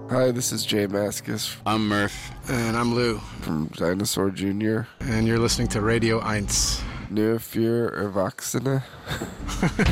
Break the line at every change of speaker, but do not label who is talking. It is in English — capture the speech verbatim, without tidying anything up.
Hi, this is Jay Maskus
I'm Murph.
And I'm Lou.
from Dinosaur Junior
And you're listening to Radio Eins.
Nur für Erwachsene.